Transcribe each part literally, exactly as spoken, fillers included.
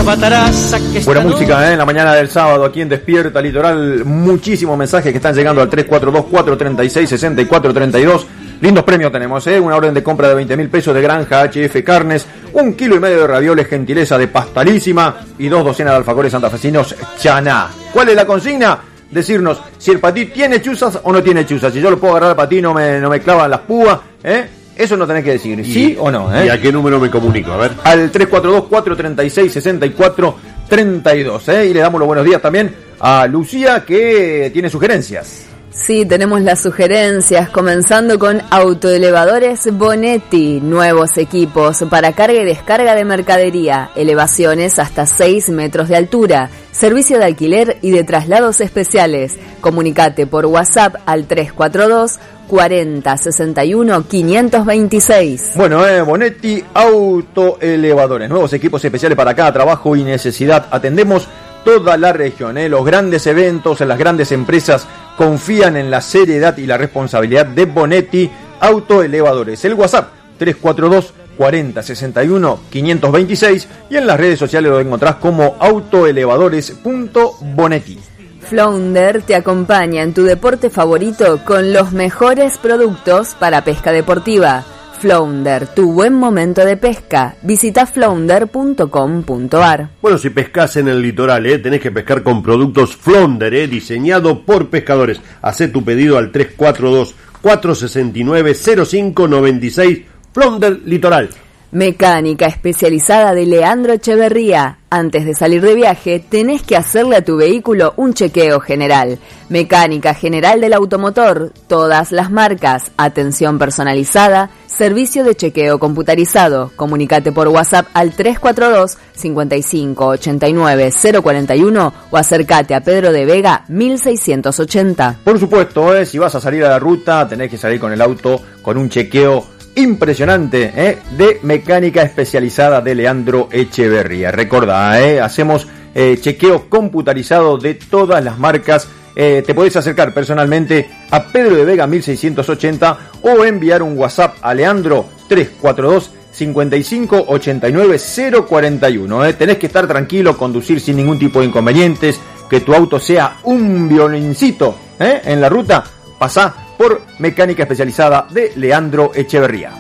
Buena música, ¿eh? En la mañana del sábado aquí en Despierta Litoral. Muchísimos mensajes que están llegando al tres cuatro dos, cuatro tres seis, seis cuatro tres dos. Lindos premios tenemos, ¿eh? Una orden de compra de veinte mil pesos de Granja H F Carnes, un kilo y medio de ravioles Gentileza de Pastalísima y dos docenas de alfajores santafesinos Chaná. ¿Cuál es la consigna? Decirnos si el patí tiene chuzas o no tiene chuzas. Si yo lo puedo agarrar al patí, no me, no me clavan las púas, ¿eh? Eso no tenés que decir, ¿sí o no? ¿eh? ¿Y a qué número me comunico? A ver. Al tres cuatro dos, cuatro tres seis, seis cuatro tres dos, ¿eh? Y le damos los buenos días también a Lucía, que tiene sugerencias. Sí, tenemos las sugerencias, comenzando con Autoelevadores Bonetti, nuevos equipos para carga y descarga de mercadería, elevaciones hasta seis metros de altura, servicio de alquiler y de traslados especiales. Comunicate por WhatsApp al tres cuatro dos, cuarenta, sesenta y uno, quinientos veintiséis. Bueno, eh, Bonetti Autoelevadores, nuevos equipos especiales para cada trabajo y necesidad. Atendemos toda la región, eh, los grandes eventos, las grandes empresas confían en la seriedad y la responsabilidad de Bonetti Autoelevadores. El WhatsApp tres cuatro dos, cuarenta, sesenta y uno, quinientos veintiséis y en las redes sociales lo encontrás como autoelevadores punto bonetti. Flounder te acompaña en tu deporte favorito con los mejores productos para pesca deportiva. Flounder, tu buen momento de pesca. Visita flounder punto com punto a r. Bueno, si pescas en el litoral, ¿eh? tenés que pescar con productos Flounder, ¿eh? diseñado por pescadores. Hacé tu pedido al tres cuatro dos, cuatro seis nueve, cero cinco nueve seis. Flounder Litoral. Mecánica especializada de Leandro Echeverría. Antes de salir de viaje, tenés que hacerle a tu vehículo un chequeo general. Mecánica general del automotor, todas las marcas, atención personalizada, servicio de chequeo computarizado. Comunicate por WhatsApp al tres cuatro dos, cincuenta y cinco, ochenta y nueve, cero cuarenta y uno o acércate a Pedro de Vega mil seiscientos ochenta. Por supuesto, eh, si vas a salir a la ruta, tenés que salir con el auto con un chequeo impresionante, ¿eh? de mecánica especializada de Leandro Echeverría. Recordá, ¿eh? hacemos eh, chequeo computarizado de todas las marcas. Eh, te podés acercar personalmente a Pedro de Vega mil seiscientos ochenta o enviar un WhatsApp a Leandro tres cuatro dos, cincuenta y cinco, ochenta y nueve, cero cuarenta y uno. ¿eh? Tenés que estar tranquilo, conducir sin ningún tipo de inconvenientes, que tu auto sea un violincito ¿eh? en la ruta. Pasá por mecánica especializada de Leandro Echeverría.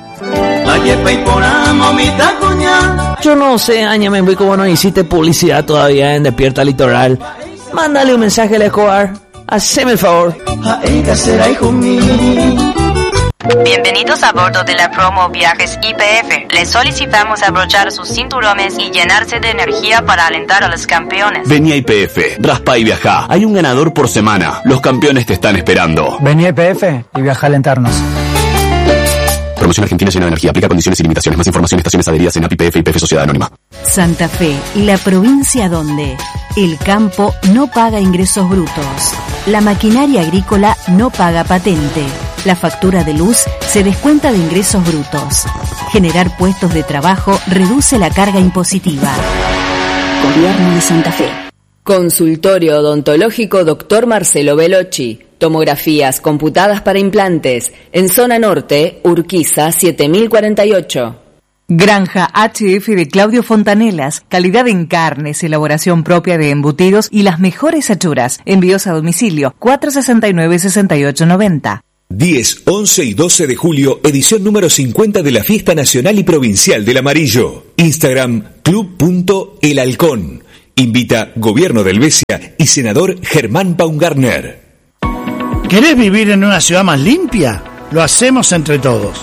Yo no sé, Añame, muy como no hiciste publicidad todavía en Despierta Litoral. Mándale un mensaje al Escobar. Haceme el favor. Bienvenidos a bordo de la promo Viajes Y P F. Les solicitamos abrochar sus cinturones y llenarse de energía para alentar a los campeones. Vení a Y P F, raspa y viajá. Hay un ganador por semana. Los campeones te están esperando. Vení a Y P F y viajá a alentarnos. Promoción Argentina llena de energía. Aplica condiciones y limitaciones. Más información en estaciones adheridas en A P I P F y P F Sociedad Anónima. Santa Fe, la provincia donde el campo no paga ingresos brutos. La maquinaria agrícola no paga patente. La factura de luz se descuenta de ingresos brutos. Generar puestos de trabajo reduce la carga impositiva. Gobierno de Santa Fe. Consultorio odontológico doctor Marcelo Velochi. Tomografías computadas para implantes. En zona norte, Urquiza siete mil cuarenta y ocho. Granja H F de Claudio Fontanelas, calidad en carnes, elaboración propia de embutidos y las mejores achuras. Envíos a domicilio cuatro sesenta y nueve, sesenta y ocho noventa. diez, once y doce de julio, edición número cincuenta de la Fiesta Nacional y Provincial del Amarillo. Instagram, club punto el halcón. Invita Gobierno del Helvecia y senador Germán Baumgartner. ¿Querés vivir en una ciudad más limpia? Lo hacemos entre todos.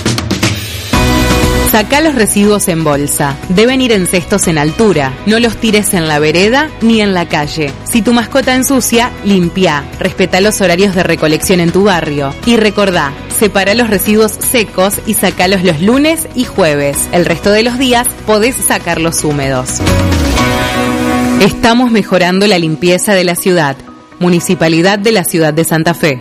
Sacá los residuos en bolsa. Deben ir en cestos en altura. No los tires en la vereda ni en la calle. Si tu mascota ensucia, limpia. Respeta los horarios de recolección en tu barrio. Y recordá, separa los residuos secos y sacalos los lunes y jueves. El resto de los días podés sacarlos húmedos. Estamos mejorando la limpieza de la ciudad. Municipalidad de la Ciudad de Santa Fe.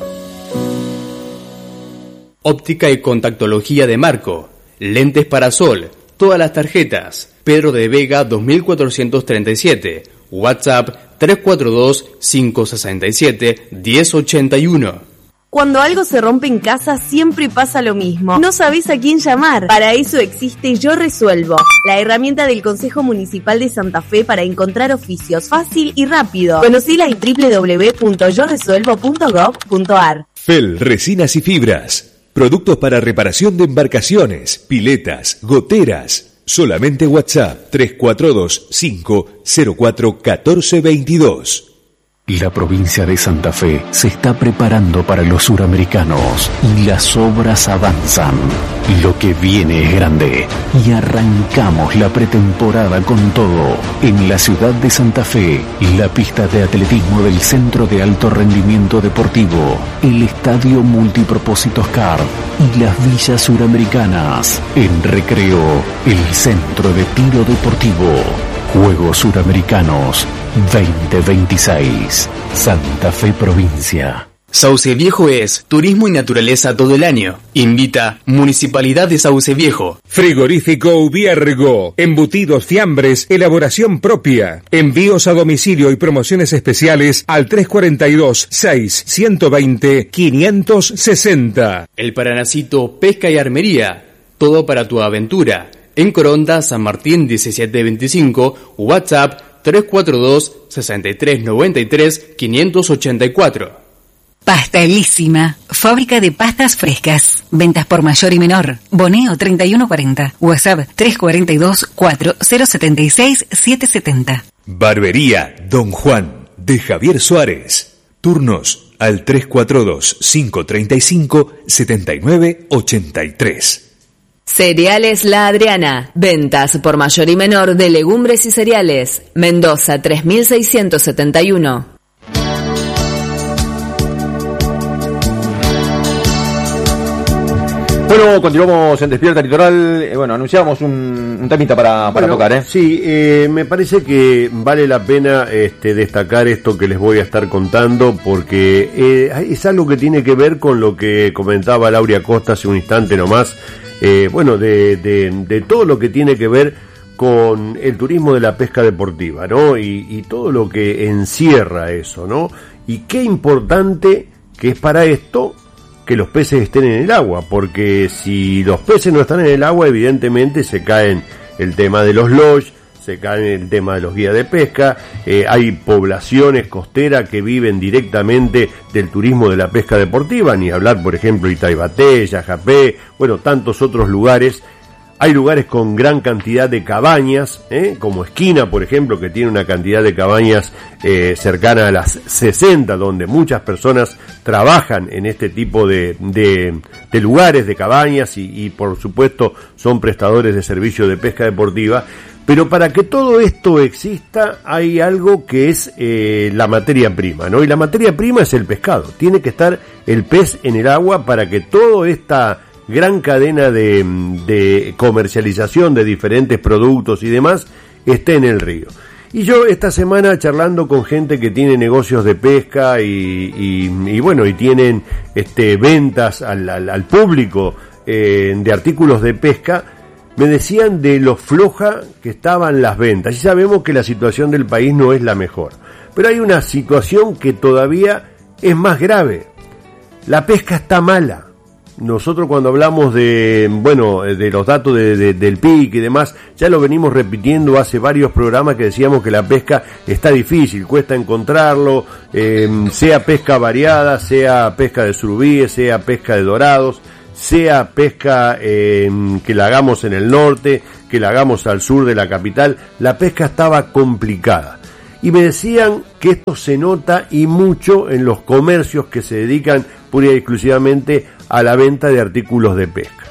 Óptica y contactología de Marco. Lentes para sol. Todas las tarjetas. Pedro de Vega dos mil cuatrocientos treinta y siete. WhatsApp tres cuatro dos, cinco seis siete, uno cero ocho uno. Cuando algo se rompe en casa siempre pasa lo mismo. No sabés a quién llamar. Para eso existe Yo Resuelvo, la herramienta del Consejo Municipal de Santa Fe para encontrar oficios fácil y rápido. Conocila en doble u doble u doble u punto yo resuelvo punto gov punto ar. F E L Resinas y Fibras. Productos para reparación de embarcaciones, piletas, goteras. Solamente WhatsApp tres cuatro dos cinco cero cuatro uno cuatro dos dos. La provincia de Santa Fe se está preparando para los suramericanos y las obras avanzan. Lo que viene es grande y arrancamos la pretemporada con todo. En la ciudad de Santa Fe, la pista de atletismo del Centro de Alto Rendimiento Deportivo, el Estadio Multipropósitos C A R y las villas suramericanas. En Recreo, el Centro de Tiro Deportivo. Juegos Suramericanos veinte veintiséis. Santa Fe Provincia. Sauce Viejo es turismo y naturaleza todo el año. Invita Municipalidad de Sauce Viejo. Frigorífico Ubiergo. Embutidos, fiambres, elaboración propia. Envíos a domicilio y promociones especiales al tres cuatro dos, seis, uno dos cero, quinientos sesenta. El Paranacito Pesca y Armería. Todo para tu aventura. En Coronda, San Martín diecisiete veinticinco, WhatsApp tres cuatro dos, seis tres nueve tres, cinco ocho cuatro. Pastelísima, fábrica de pastas frescas. Ventas por mayor y menor. Boneo treinta y uno cuarenta. WhatsApp tres cuatro dos, cuatro cero siete seis, siete siete cero. Barbería Don Juan de Javier Suárez. Turnos al tres cuatro dos, cinco tres cinco, siete nueve ocho tres. Cereales La Adriana. Ventas por mayor y menor de legumbres y cereales. Mendoza tres mil seiscientos setenta y uno. Bueno, continuamos en Despierta Litoral. Eh, bueno, anunciamos un, un temita para, para bueno, tocar, ¿eh? Sí, eh, me parece que vale la pena este, destacar esto que les voy a estar contando, porque eh, es algo que tiene que ver con lo que comentaba Lauria Costa hace un instante nomás. Eh, bueno, de, de, de todo lo que tiene que ver con el turismo de la pesca deportiva, ¿no? Y, y todo lo que encierra eso, ¿no? Y qué importante que es para esto que los peces estén en el agua, porque si los peces no están en el agua, evidentemente se caen el tema de los lodge, se caen el tema de los guías de pesca, eh, hay poblaciones costeras que viven directamente del turismo de la pesca deportiva, ni hablar, por ejemplo, Itaibaté, Yajapé, bueno, tantos otros lugares. Hay lugares con gran cantidad de cabañas, ¿eh? como Esquina, por ejemplo, que tiene una cantidad de cabañas eh, cercana a las sesenta, donde muchas personas trabajan en este tipo de, de, de lugares, de cabañas, y, y por supuesto son prestadores de servicio de pesca deportiva. Pero para que todo esto exista hay algo que es eh, la materia prima, ¿no? Y la materia prima es el pescado. Tiene que estar el pez en el agua para que toda esta gran cadena de, de comercialización de diferentes productos y demás esté en el río. Y yo esta semana charlando con gente que tiene negocios de pesca y, y, y bueno, y tienen este ventas al, al, al público eh, de artículos de pesca, me decían de lo floja que estaban las ventas. Y sabemos que la situación del país no es la mejor, pero hay una situación que todavía es más grave. La pesca está mala. Nosotros cuando hablamos de, bueno, de los datos de, de, del P I C y demás, ya lo venimos repitiendo hace varios programas que decíamos que la pesca está difícil, cuesta encontrarlo, eh, sea pesca variada, sea pesca de surubíes, sea pesca de dorados, sea pesca eh, que la hagamos en el norte, que la hagamos al sur de la capital, la pesca estaba complicada. Y me decían que esto se nota y mucho en los comercios que se dedican pura y exclusivamente a la venta de artículos de pesca.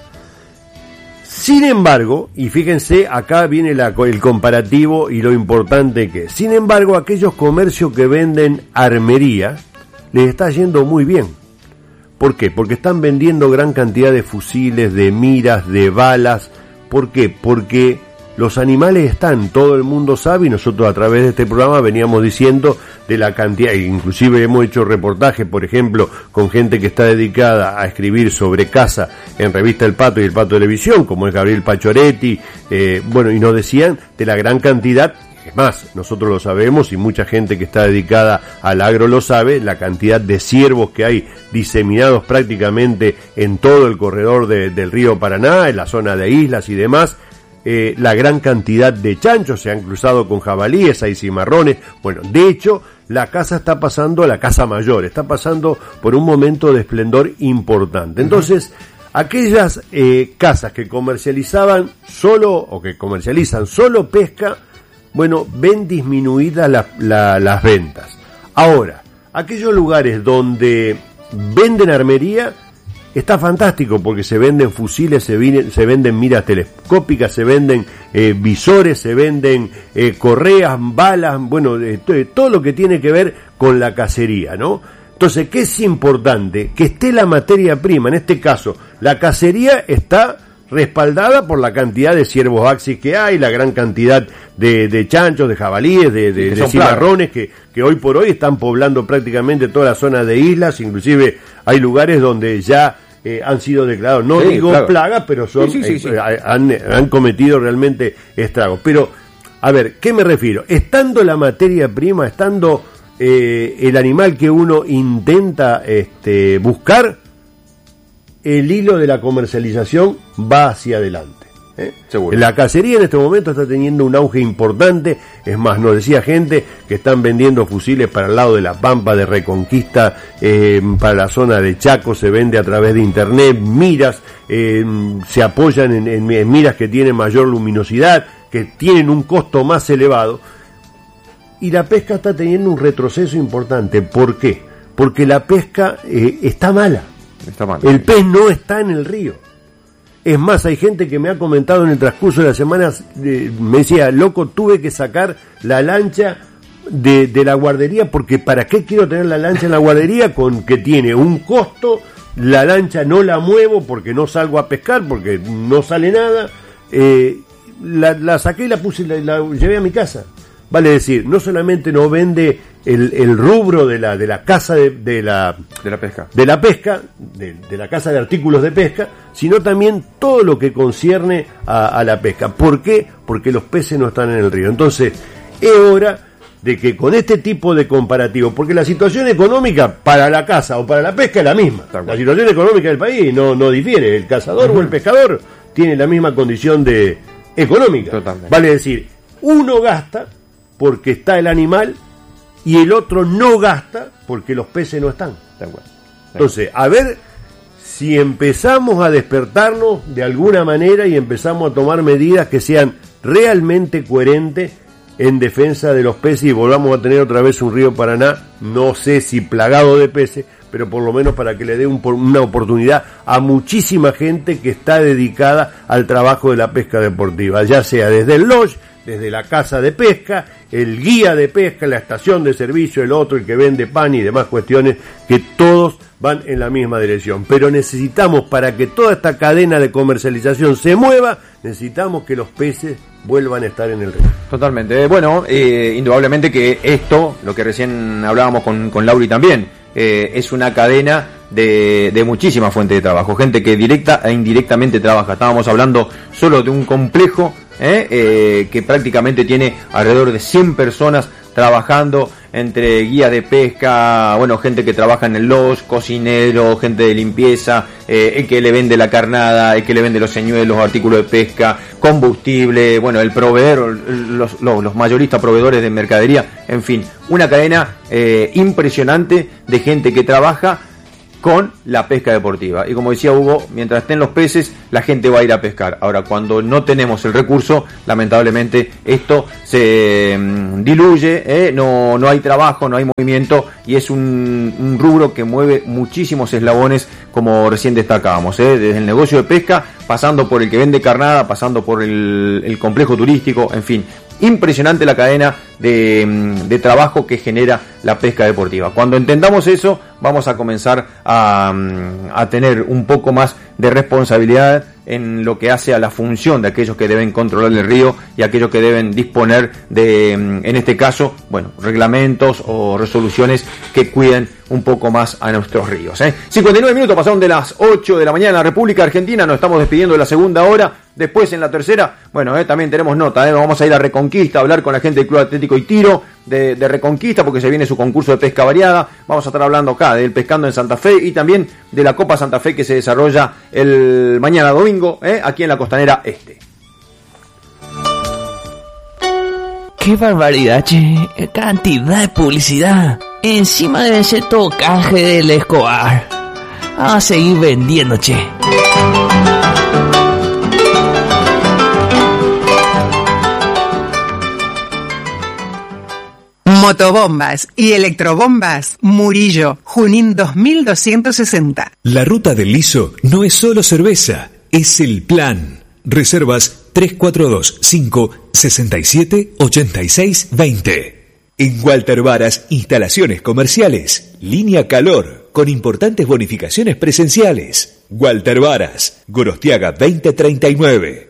Sin embargo, y fíjense, acá viene la, el comparativo y lo importante que es. Sin embargo, aquellos comercios que venden armería, les está yendo muy bien. ¿Por qué? Porque están vendiendo gran cantidad de fusiles, de miras, de balas. ¿Por qué? Porque los animales están, todo el mundo sabe, y nosotros a través de este programa veníamos diciendo de la cantidad, inclusive hemos hecho reportajes, por ejemplo, con gente que está dedicada a escribir sobre caza en revista El Pato y El Pato Televisión, como es Gabriel Pachoretti, eh, bueno, y nos decían de la gran cantidad, es más, nosotros lo sabemos y mucha gente que está dedicada al agro lo sabe, la cantidad de ciervos que hay diseminados prácticamente en todo el corredor de, del río Paraná, en la zona de islas y demás, eh, la gran cantidad de chanchos, se han cruzado con jabalíes, hay cimarrones, bueno, de hecho, la casa está pasando, la casa mayor, está pasando por un momento de esplendor importante. Entonces, aquellas eh, casas que comercializaban solo, o que comercializan solo pesca, bueno, ven disminuidas la, la, las ventas. Ahora, aquellos lugares donde venden armería, está fantástico porque se venden fusiles, se, vine, se venden miras telescópicas, se venden eh, visores, se venden eh, correas, balas, bueno, eh, todo lo que tiene que ver con la cacería, ¿no? Entonces, ¿qué es importante? Que esté la materia prima, en este caso, la cacería está respaldada por la cantidad de ciervos axis que hay, la gran cantidad de, de chanchos, de jabalíes, de, de, de cimarrones que, que hoy por hoy están poblando prácticamente toda la zona de islas, inclusive hay lugares donde ya eh, han sido declarados, no sí, digo claro. plagas, pero son sí, sí, sí, sí. Eh, han, han cometido realmente estragos. Pero, a ver, ¿qué me refiero? Estando la materia prima, estando eh, el animal que uno intenta este, buscar, el hilo de la comercialización va hacia adelante. ¿eh? La cacería en este momento está teniendo un auge importante, es más, nos decía gente que están vendiendo fusiles para el lado de La Pampa, de Reconquista, eh, para la zona de Chaco, se vende a través de internet, miras, eh, se apoyan en, en, en miras que tienen mayor luminosidad, que tienen un costo más elevado, y la pesca está teniendo un retroceso importante. ¿Por qué? Porque la pesca eh, está mala. Está mal. El pez no está en el río. Es más, hay gente que me ha comentado en el transcurso de las semanas, eh, me decía, loco, tuve que sacar la lancha de, de la guardería, porque ¿para qué quiero tener la lancha en la guardería? Con que tiene un costo, la lancha no la muevo porque no salgo a pescar, porque no sale nada, eh, la, la saqué y la puse, la, la llevé a mi casa. Vale decir, no solamente no vende el, el rubro de la de la casa de, de la de la pesca, de la pesca, de, de la casa de artículos de pesca, sino también todo lo que concierne a, a la pesca. ¿Por qué? Porque los peces no están en el río. Entonces, es hora de que con este tipo de comparativos, porque la situación económica para la caza o para la pesca es la misma. La situación económica del país no, no difiere. El cazador uh-huh. o el pescador tiene la misma condición de económica. Totalmente. Vale decir, uno gasta porque está el animal y el otro no gasta porque los peces no están. Entonces, a ver si empezamos a despertarnos de alguna manera y empezamos a tomar medidas que sean realmente coherentes en defensa de los peces y volvamos a tener otra vez un río Paraná, no sé si plagado de peces, pero por lo menos para que le dé un, una oportunidad a muchísima gente que está dedicada al trabajo de la pesca deportiva, ya sea desde el lodge, desde la casa de pesca, el guía de pesca, la estación de servicio, el otro, el que vende pan y demás cuestiones, que todos van en la misma dirección. Pero necesitamos, para que toda esta cadena de comercialización se mueva, necesitamos que los peces vuelvan a estar en el río. Totalmente. Bueno, eh, indudablemente que esto, lo que recién hablábamos con, con Lauri también, eh, es una cadena de, de muchísimas fuentes de trabajo, gente que directa e indirectamente trabaja. Estábamos hablando solo de un complejo ¿Eh? Eh, que prácticamente tiene alrededor de cien personas trabajando, entre guías de pesca, bueno, gente que trabaja en el lodge, cocinero, gente de limpieza, eh, el que le vende la carnada, el que le vende los señuelos, los artículos de pesca, combustible, bueno, el proveedor, los, los, los mayoristas proveedores de mercadería, en fin, una cadena eh, impresionante de gente que trabaja con la pesca deportiva. Y como decía Hugo, mientras estén los peces, la gente va a ir a pescar. Ahora, cuando no tenemos el recurso, lamentablemente esto se mmm, diluye, ¿eh? no, no hay trabajo, no hay movimiento, y es un, un rubro que mueve muchísimos eslabones, como recién destacábamos, ¿eh? desde el negocio de pesca, pasando por el que vende carnada, pasando por el, el complejo turístico, en fin. Impresionante la cadena de, de trabajo que genera la pesca deportiva. Cuando entendamos eso, vamos a comenzar a, a tener un poco más de responsabilidad en lo que hace a la función de aquellos que deben controlar el río y aquellos que deben disponer de, en este caso, bueno, reglamentos o resoluciones que cuiden un poco más a nuestros ríos, ¿eh? cincuenta y nueve minutos pasaron de las ocho de la mañana en la República Argentina, nos estamos despidiendo de la segunda hora. Después en la tercera, bueno, eh, también tenemos nota, eh, vamos a ir a Reconquista, a hablar con la gente del Club Atlético y Tiro de, de Reconquista, porque se viene su concurso de pesca variada. Vamos a estar hablando acá del Pescando en Santa Fe y también de la Copa Santa Fe que se desarrolla el mañana domingo, eh, aquí en la Costanera Este. ¡Qué barbaridad, che! ¡Cantidad de publicidad! Encima debe ser todo canje del Escobar. Vamos a seguir vendiendo, che. Motobombas y electrobombas, Murillo, Junín dos mil doscientos sesenta. La Ruta del Liso no es solo cerveza, es el plan. Reservas tres cuatro dos cinco seis siete ocho seis dos cero. En Walter Varas, instalaciones comerciales, línea calor, con importantes bonificaciones presenciales. Walter Varas, Gorostiaga veinte treinta y nueve.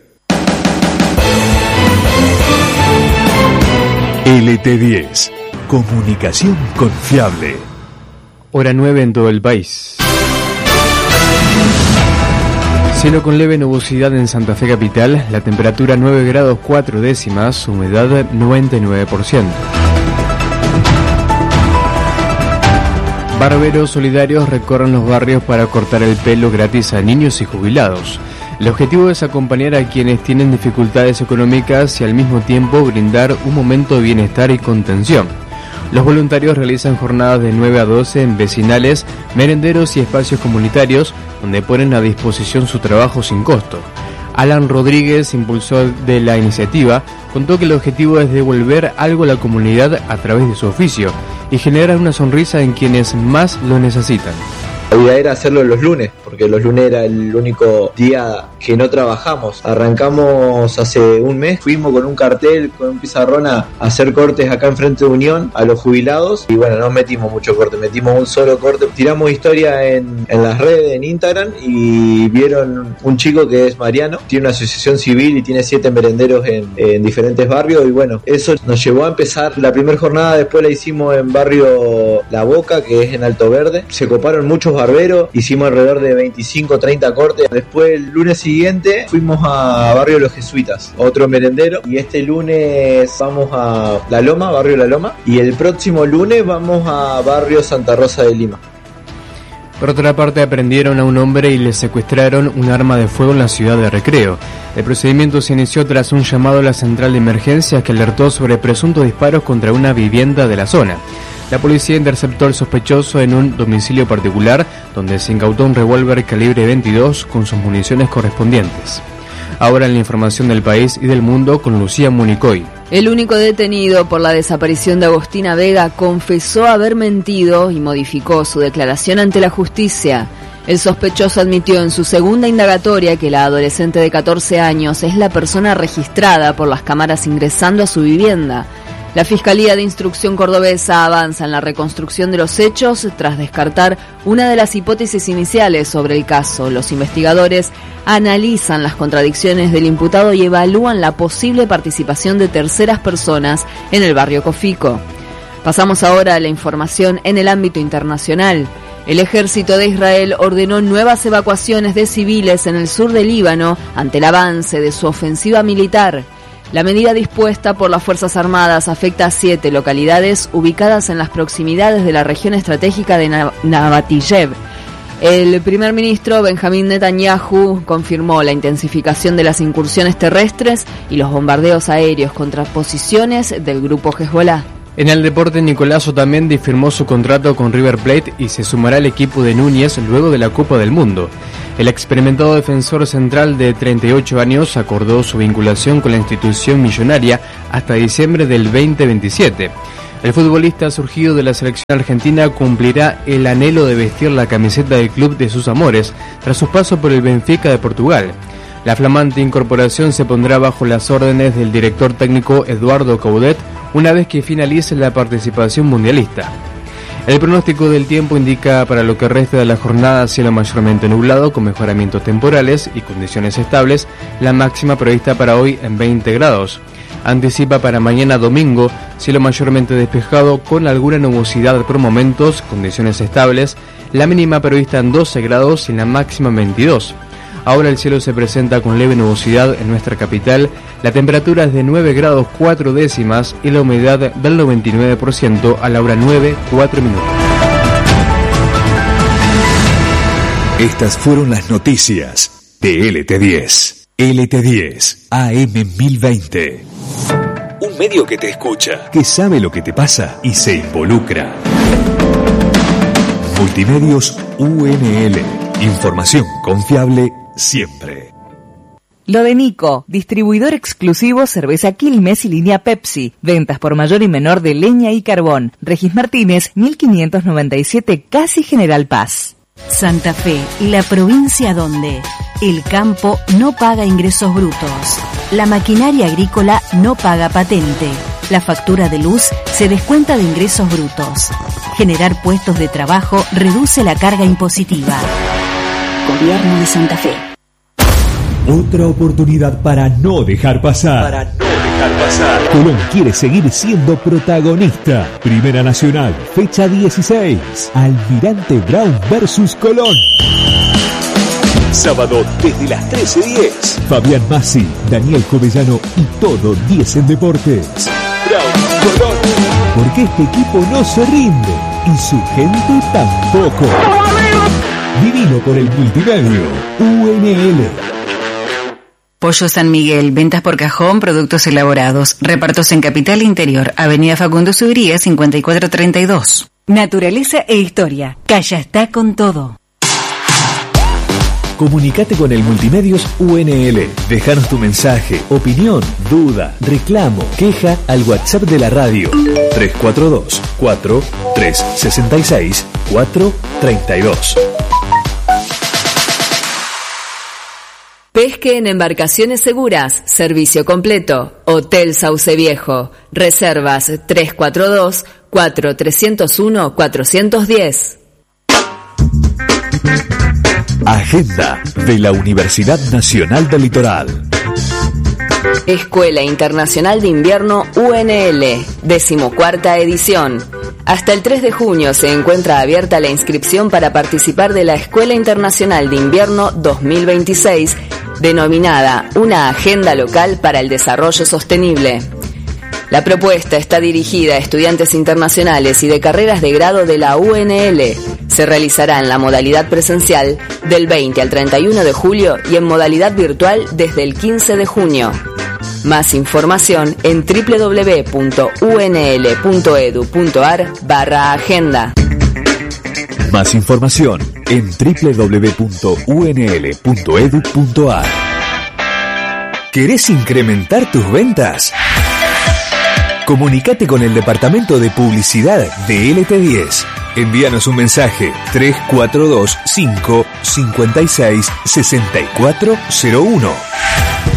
L T diez, comunicación confiable. Hora nueve en todo el país. Cielo con leve nubosidad en Santa Fe capital, la temperatura nueve grados cuatro décimas, humedad noventa y nueve por ciento. Barberos solidarios recorren los barrios para cortar el pelo gratis a niños y jubilados. El objetivo es acompañar a quienes tienen dificultades económicas y al mismo tiempo brindar un momento de bienestar y contención. Los voluntarios realizan jornadas de nueve a doce en vecinales, merenderos y espacios comunitarios, donde ponen a disposición su trabajo sin costo. Alan Rodríguez, impulsor de la iniciativa, contó que el objetivo es devolver algo a la comunidad a través de su oficio y generar una sonrisa en quienes más lo necesitan. La idea era hacerlo los lunes, porque los lunes era el único día que no trabajamos. Arrancamos hace un mes, fuimos con un cartel, con un pizarrón a hacer cortes acá enfrente de Unión a los jubilados. Y bueno, no metimos mucho corte, metimos un solo corte. Tiramos historia en, en las redes, en Instagram, y vieron un chico que es Mariano, tiene una asociación civil y tiene siete merenderos en, en diferentes barrios. Y bueno, eso nos llevó a empezar la primera jornada, después la hicimos en barrio La Boca, que es en Alto Verde. Se coparon muchos barberos, hicimos alrededor de veinticinco o treinta cortes. Después el lunes siguiente fuimos a barrio Los Jesuitas, otro merendero, y este lunes vamos a La Loma, barrio La Loma, y el próximo lunes vamos a barrio Santa Rosa de Lima. Por otra parte, aprendieron a un hombre y le secuestraron un arma de fuego en la ciudad de Recreo. El procedimiento se inició tras un llamado a la central de emergencias que alertó sobre presuntos disparos contra una vivienda de la zona. La policía interceptó al sospechoso en un domicilio particular, donde se incautó un revólver calibre veintidós con sus municiones correspondientes. Ahora en la información del país y del mundo con Lucía Municoy. El único detenido por la desaparición de Agostina Vega confesó haber mentido y modificó su declaración ante la justicia. El sospechoso admitió en su segunda indagatoria que la adolescente de catorce años es la persona registrada por las cámaras ingresando a su vivienda. La Fiscalía de Instrucción Cordobesa avanza en la reconstrucción de los hechos tras descartar una de las hipótesis iniciales sobre el caso. Los investigadores analizan las contradicciones del imputado y evalúan la posible participación de terceras personas en el barrio Cofico. Pasamos ahora a la información en el ámbito internacional. El ejército de Israel ordenó nuevas evacuaciones de civiles en el sur del Líbano ante el avance de su ofensiva militar. La medida dispuesta por las Fuerzas Armadas afecta a siete localidades ubicadas en las proximidades de la región estratégica de Nabatiyev. El primer ministro Benjamín Netanyahu confirmó la intensificación de las incursiones terrestres y los bombardeos aéreos contra posiciones del grupo Hezbollah. En el deporte, Nicolás Otamendi firmó su contrato con River Plate y se sumará al equipo de Núñez luego de la Copa del Mundo. El experimentado defensor central de treinta y ocho años acordó su vinculación con la institución millonaria hasta diciembre del veinte veintisiete. El futbolista surgido de la selección argentina cumplirá el anhelo de vestir la camiseta del club de sus amores tras su paso por el Benfica de Portugal. La flamante incorporación se pondrá bajo las órdenes del director técnico Eduardo Coudet una vez que finalice la participación mundialista. El pronóstico del tiempo indica para lo que resta de la jornada cielo mayormente nublado con mejoramientos temporales y condiciones estables, la máxima prevista para hoy en veinte grados. Anticipa para mañana domingo cielo mayormente despejado con alguna nubosidad por momentos, condiciones estables, la mínima prevista en doce grados y la máxima en veintidós. Ahora el cielo se presenta con leve nubosidad en nuestra capital, la temperatura es de nueve grados cuatro décimas y la humedad del noventa y nueve por ciento a la hora nueve, cuatro minutos. Estas fueron las noticias de L T diez. L T diez, A M mil veinte. Un medio que te escucha, que sabe lo que te pasa y se involucra. Multimedios U N L. Información confiable siempre. Lo de Nico, distribuidor exclusivo cerveza Quilmes y línea Pepsi. Ventas por mayor y menor de leña y carbón. Regis Martínez, mil quinientos noventa y siete, casi General Paz. Santa Fe, la provincia donde el campo no paga ingresos brutos, la maquinaria agrícola no paga patente, la factura de luz se descuenta de ingresos brutos. Generar puestos de trabajo reduce la carga impositiva. Gobierno de Santa Fe. Otra oportunidad para no dejar pasar. Para no dejar pasar. Colón quiere seguir siendo protagonista. Primera Nacional, fecha dieciséis. Almirante Brown versus Colón. Sábado desde las trece diez. Fabián Massi, Daniel Covellano y todo diez en Deportes. Brown, Colón. Porque este equipo no se rinde y su gente tampoco. Vivilo por el multimedio U N L. Pollo San Miguel, ventas por cajón, productos elaborados, repartos en Capital Interior, Avenida Facundo Subiría, cincuenta y cuatro treinta y dos. Naturaleza e historia, Calla está con todo. Comunicate con el Multimedios U N L. Déjanos tu mensaje, opinión, duda, reclamo, queja al WhatsApp de la radio. tres cuatro dos, cuatro, tres seis seis, cuatro tres dos. Pesque en Embarcaciones Seguras, servicio completo, Hotel Sauce Viejo, reservas tres cuatro dos, cuatro tres cero uno, cuatro uno cero. Agenda de la Universidad Nacional del Litoral. Escuela Internacional de Invierno U N L, decimocuarta edición. Hasta el tres de junio se encuentra abierta la inscripción para participar de la Escuela Internacional de Invierno dos mil veintiséis, denominada Una Agenda Local para el Desarrollo Sostenible. La propuesta está dirigida a estudiantes internacionales y de carreras de grado de la U N L. Se realizará en la modalidad presencial del veinte al treinta y uno de julio y en modalidad virtual desde el quince de junio. Más información en doble u doble u doble u punto u n l punto e d u punto a r barra agenda. Más información en doble u doble u doble u punto u n l punto e d u punto a r. ¿Querés incrementar tus ventas? Comunicate con el departamento de publicidad de L T diez. Envíanos un mensaje tres cuatro dos cinco, cinco seis, seis cuatro cero uno.